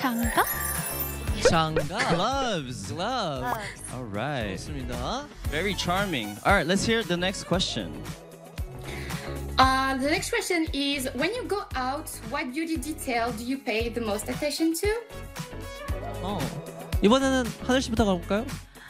장갑? 장갑. Gloves. Gloves. All right. 좋습니다. Very charming. All right, let's hear the next question. The next question is, when you go out, what beauty detail do you pay the most attention to? 이번에는 하늘 씨부터 가볼까요?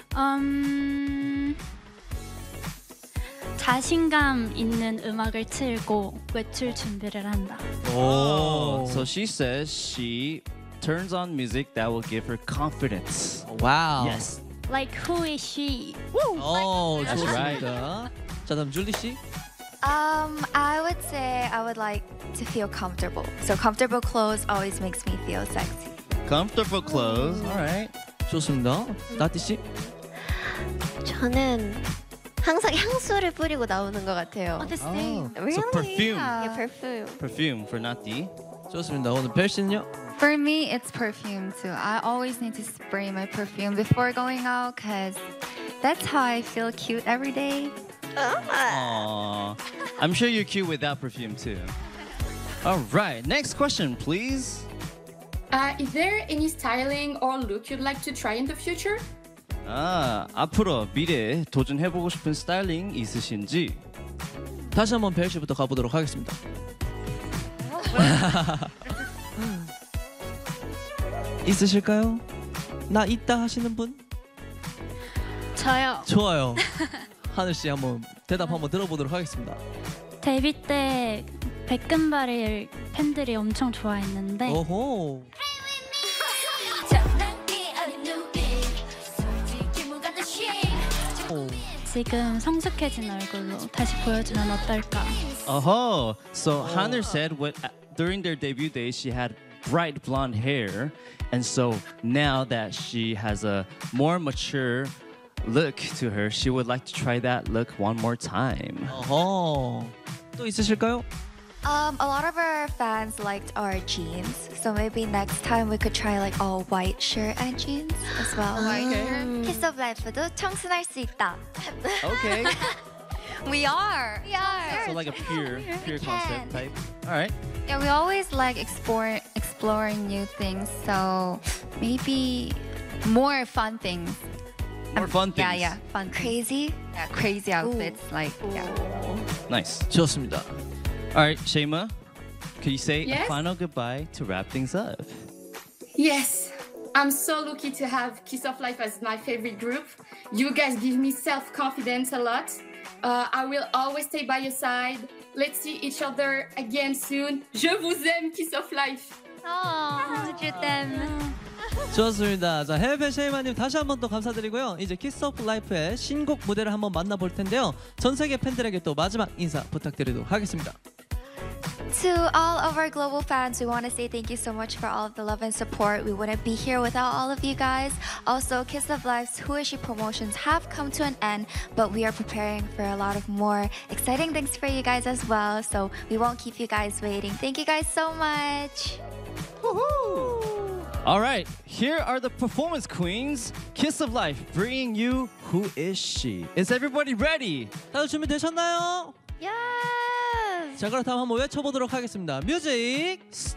자신감 있는 음악을 틀고 외출 준비를 한다. So she says she turns on music that will give her confidence. 와우. Yes. Like who is she? That's 좋습니다. 자, 다음 줄리 씨. I would say I would like to feel comfortable. So comfortable clothes always makes me feel sexy. Comfortable clothes. All right. 좋습니다. 나티 씨. 저는 항상 향수를 뿌리고 나오는 것 같아요. The same. Really? So perfume. Yeah. perfume. Perfume for Nati. 좋습니다. 오늘 별 씨는요? For me, it's perfume too. I always need to spray my perfume before going out because that's how I feel cute every day. Aww. I'm sure you're cute without perfume too. All right. Next question, please. Is there any styling or look you'd like to try in the future? 앞으로 미래에 도전해보고 싶은 스타일링 있으신지? 다시 한번 별 씨부터 가보도록 하겠습니다. 있으실까요? 나 있다 하시는 분? 저요. 좋아요. 하늘 씨 한번 대답 한번 들어보도록 하겠습니다. 데뷔 때 백금발을 팬들이 엄청 좋아했는데 오호. 지금 성숙해진 얼굴로 다시 보여주면 어떨까? So Hanner said during their debut days she had bright blonde hair, and so now that she has a more mature look to her, she would like to try that look one more time. 어허. 또 있으실까요? A lot of our fans liked our jeans, so maybe next time we could try like all white shirt and jeans as well. Kiss of Life도 청순할 수 있다. Okay. We are. So like a pure concept type. All right. Yeah, we always like exploring new things, so maybe more fun things. More fun things. Yeah, fun things. Crazy. Yeah, crazy outfits like yeah. Nice. 좋습니다. All right, Shema, could you say a Yes? final goodbye to wrap things up? Yes, I'm so lucky to have Kiss of Life as my favorite group. You guys give me self-confidence a lot. I will always stay by your side. Let's see each other again soon. Je vous aime, Kiss of Life. 좋습니다. 자, 해외 쉐이마님 다시 한번 또 감사드리고요. 이제 키스 오브 라이프의 신곡 무대를 한번 만나볼 텐데요. 전 세계 팬들에게 또 마지막 인사 부탁드리도록 하겠습니다. To all of our global fans, we want to say thank you so much for all of the love and support. We wouldn't be here without all of you guys. Also, Kiss of Life's Who Is She promotions have come to an end, but we are preparing for a lot of more exciting things for you guys as well. So we won't keep you guys waiting. Thank you guys so much. All right, here are the performance queens. Kiss of Life, bringing you Who Is She? Is everybody ready? 다들 준비되셨나요? Yes. 자, 그럼 다음 한번 외쳐보도록 하겠습니다. 뮤직 Start.